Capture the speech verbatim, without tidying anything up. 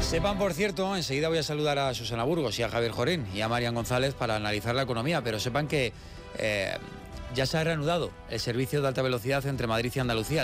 Sepan, por cierto, enseguida voy a saludar a Susana Burgos y a Javier Jorín y a Marian González para analizar la economía, pero sepan que eh, ya se ha reanudado el servicio de alta velocidad entre Madrid y Andalucía.